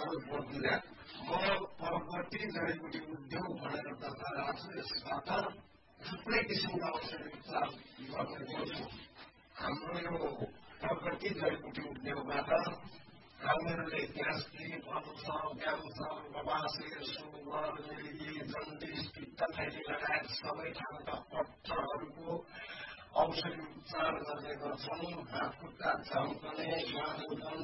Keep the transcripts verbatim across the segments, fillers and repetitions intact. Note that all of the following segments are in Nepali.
आदत बदलिया म परवर्ती जडीबुटी उद्योग भनेर दर्ता राख्छु। यसबाट थुप्रै किसिमका औषधि उपचार गर्ने गर्छु। हाम्रो यो प्रकृति जडीबुटी उद्योगबाट हामीहरूले ग्यास्ट्रिक, अल्सर, क्यान्सर, बबासिर, सुगर, मिर्गी, जन्डिस, पित्तथैली लगायत सबै ठाउँका पत्थरहरूको औषधि उपचार गर्ने गर्छौँ। हातखुट्टा झम्कने, मानोपन,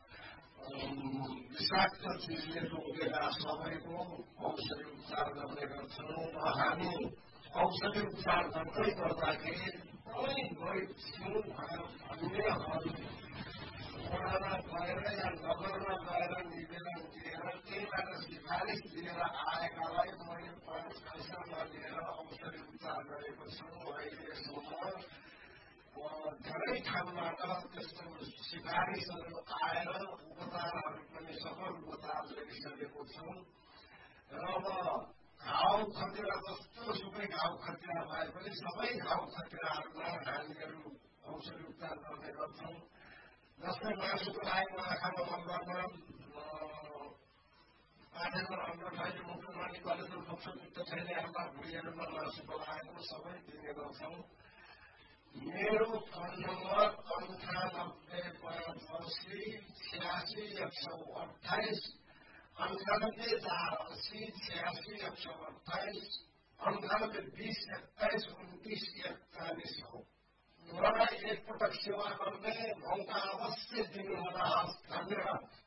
विषाक्त चिजले रोकेका सबैको औषधि उपचार गर्ने गर्छौँ। र हामी औषधि उपचार गर्दै गर्दाखेरि कुनै गरिब छौँ भनेर अन्यहरू वडामा गएर या नगरमा गएर निवेदन दिएर त्यहीबाट सिफारिस दिएर आएकालाई मैले पाँच पैसा नलिएर औषधि उपचार गरेको छु। अहिलेसम्म धेरै ठाउँबाट त्यस्तो सिफारिसहरू आएर उपचारहरू पनि सफल उपचार गरिसकेको छौँ। र अब घाउ खतिरा जस्तो सुकै घाउ खतिरा भए पनि सबै घाउ खतिराहरूमा हामीहरू औषधि उपचार गर्ने गर्छौँ। जस्तै मासुको लागि आँखामा मलगर्म, पाठेघर अन्डथैली, मुखमानी, कलेजो पक्ष, पित्तथैलीहरूमा भुँडीहरूमा मासुको लागेको सबै दिने गर्छौँ। मेरो फोन नम्बर अन्ठानब्बे पाँच असी छ्यासी एक सौ अठाइस, अन्ठानब्बे चार असी छ्यासी एक सौ अठाइस, अन्ठानब्बे बिस एक्काइस उन्तिस एकचालिस हो। मलाई एकपटक सेवा गर्ने मौका अवश्य दिनुहोला। धन्यवाद।